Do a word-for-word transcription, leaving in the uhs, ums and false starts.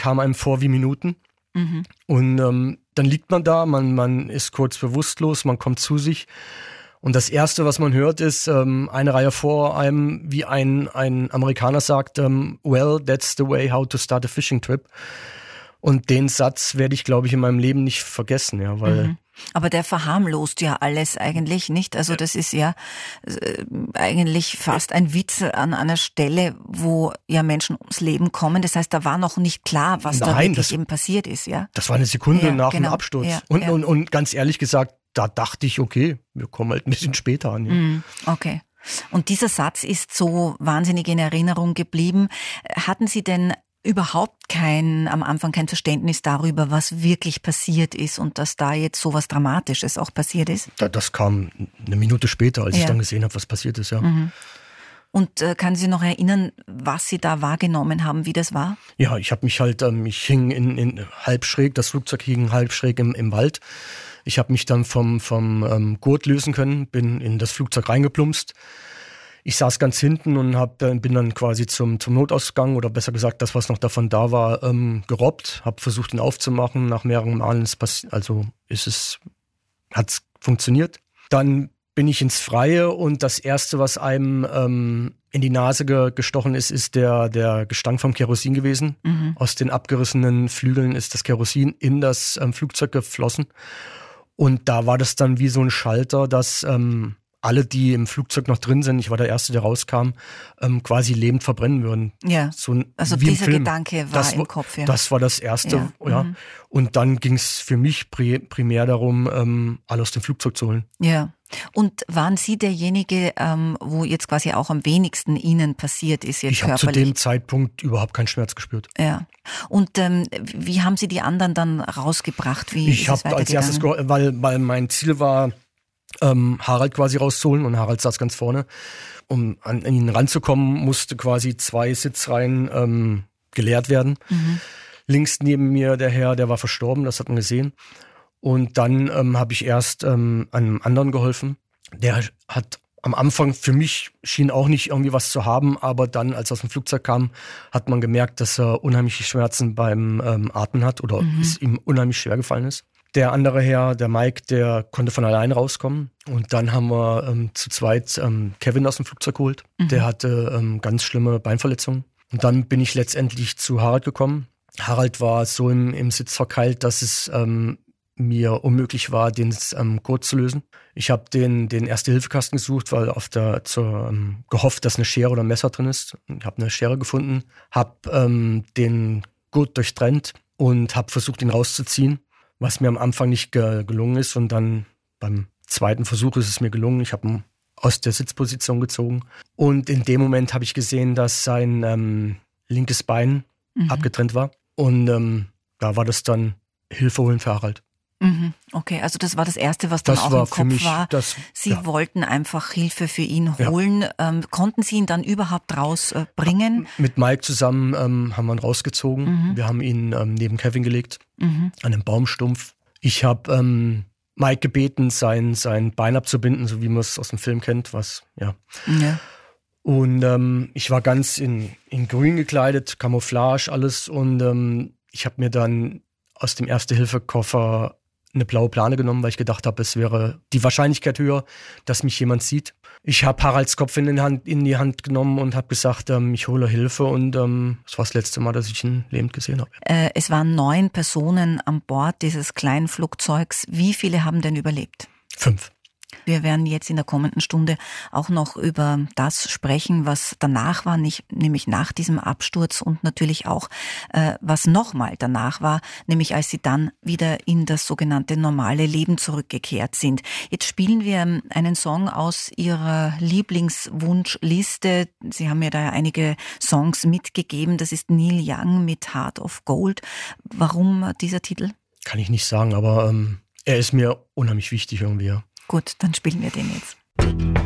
kamen einem vor wie Minuten. Mhm. Und ähm, dann liegt man da, man, man ist kurz bewusstlos, man kommt zu sich. Und das Erste, was man hört, ist ähm, eine Reihe vor einem, wie ein, ein Amerikaner sagt, ähm, well, that's the way how to start a fishing trip. Und den Satz werde ich, glaube ich, in meinem Leben nicht vergessen, ja, weil... Mhm. Aber der verharmlost ja alles eigentlich nicht. Also das ist ja äh, eigentlich fast ein Witz an einer Stelle, wo ja Menschen ums Leben kommen. Das heißt, da war noch nicht klar, was Nein, da wirklich das, eben passiert ist, ja? Das war eine Sekunde ja, nach genau. dem Absturz. Ja, und, ja. Und, und ganz ehrlich gesagt, da dachte ich, okay, wir kommen halt ein bisschen später an. Ja. Mhm, okay. Und dieser Satz ist so wahnsinnig in Erinnerung geblieben. Hatten Sie denn überhaupt kein, am Anfang kein Verständnis darüber, was wirklich passiert ist und dass da jetzt so was Dramatisches auch passiert ist? Das kam eine Minute später, als ja. ich dann gesehen habe, was passiert ist, ja. Mhm. Und äh, kann Sie noch erinnern, was Sie da wahrgenommen haben, wie das war? Ja, ich habe mich halt, ähm, ich hing in, in halb schräg, das Flugzeug hing halb schräg im, im Wald. Ich habe mich dann vom, vom ähm, Gurt lösen können, bin in das Flugzeug reingeplumpst. Ich saß ganz hinten und hab, bin dann quasi zum, zum Notausgang oder besser gesagt, das, was noch davon da war, ähm, gerobbt. Habe versucht, ihn aufzumachen. Nach mehreren Malen ist es, also ist es, hat's funktioniert. Dann bin ich ins Freie und das Erste, was einem ähm, in die Nase ge- gestochen ist, ist der, der Gestank vom Kerosin gewesen. Mhm. Aus den abgerissenen Flügeln ist das Kerosin in das ähm, Flugzeug geflossen. Und da war das dann wie so ein Schalter, dass ähm, alle, die im Flugzeug noch drin sind, ich war der Erste, der rauskam, ähm, quasi lebend verbrennen würden. Ja, so ein, also wie dieser im Film. Gedanke war das, im Kopf. Ja. Das war das Erste. Ja. ja. Mhm. Und dann ging es für mich pri- primär darum, ähm, alle aus dem Flugzeug zu holen. Ja. Und waren Sie derjenige, ähm, wo jetzt quasi auch am wenigsten Ihnen passiert ist jetzt ich körperlich? Ich habe zu dem Zeitpunkt überhaupt keinen Schmerz gespürt. Ja. Und ähm, wie haben Sie die anderen dann rausgebracht? Wie ich habe als erstes, ge- weil, weil mein Ziel war, ähm, Harald quasi rauszuholen und Harald saß ganz vorne. Um an, an ihn ranzukommen, musste quasi zwei Sitzreihen ähm, geleert werden. Mhm. Links neben mir der Herr, der war verstorben, das hat man gesehen. Und dann ähm, habe ich erst ähm, einem anderen geholfen. Der hat am Anfang für mich schien auch nicht irgendwie was zu haben, aber dann, als er aus dem Flugzeug kam, hat man gemerkt, dass er unheimliche Schmerzen beim ähm, Atmen hat oder mhm. es ihm unheimlich schwer gefallen ist. Der andere Herr, der Mike, der konnte von allein rauskommen. Und dann haben wir ähm, zu zweit ähm, Kevin aus dem Flugzeug geholt. Mhm. Der hatte ähm, ganz schlimme Beinverletzungen. Und dann bin ich letztendlich zu Harald gekommen. Harald war so im, im Sitz verkeilt, dass es ähm, mir unmöglich war, den ähm, Gurt zu lösen. Ich habe den, den Erste-Hilfe-Kasten gesucht, weil auf der zur, ähm, gehofft, dass eine Schere oder ein Messer drin ist. Ich habe eine Schere gefunden, habe ähm, den Gurt durchtrennt und habe versucht, ihn rauszuziehen, was mir am Anfang nicht ge- gelungen ist. Und dann beim zweiten Versuch ist es mir gelungen. Ich habe ihn aus der Sitzposition gezogen. Und in dem Moment habe ich gesehen, dass sein ähm, linkes Bein mhm. abgetrennt war. Und ähm, da war das dann Hilfe holen für Harald. Okay, also das war das Erste, was dann das auch war im Kopf mich, war. Das, Sie ja. wollten einfach Hilfe für ihn holen. Ja. Ähm, konnten Sie ihn dann überhaupt rausbringen? Äh, Mit Mike zusammen ähm, haben wir ihn rausgezogen. Mhm. Wir haben ihn ähm, neben Kevin gelegt, mhm. an einem Baumstumpf. Ich habe ähm, Mike gebeten, sein, sein Bein abzubinden, so wie man es aus dem Film kennt. Was, ja. ja. Und ähm, ich war ganz in, in grün gekleidet, Camouflage, alles. Und ähm, ich habe mir dann aus dem Erste-Hilfe-Koffer eine blaue Plane genommen, weil ich gedacht habe, es wäre die Wahrscheinlichkeit höher, dass mich jemand sieht. Ich habe Haralds Kopf in, den Hand, in die Hand genommen und habe gesagt, ähm, ich hole Hilfe und ähm, das war das letzte Mal, dass ich ihn lebend gesehen habe. Äh, es waren neun Personen an Bord dieses kleinen Flugzeugs. Wie viele haben denn überlebt? Fünf. Wir werden jetzt in der kommenden Stunde auch noch über das sprechen, was danach war, nicht, nämlich nach diesem Absturz und natürlich auch, äh, was nochmal danach war, nämlich als Sie dann wieder in das sogenannte normale Leben zurückgekehrt sind. Jetzt spielen wir einen Song aus Ihrer Lieblingswunschliste. Sie haben mir da einige Songs mitgegeben. Das ist Neil Young mit Heart of Gold. Warum dieser Titel? Kann ich nicht sagen, aber ähm, er ist mir unheimlich wichtig irgendwie. Gut, dann spielen wir den jetzt.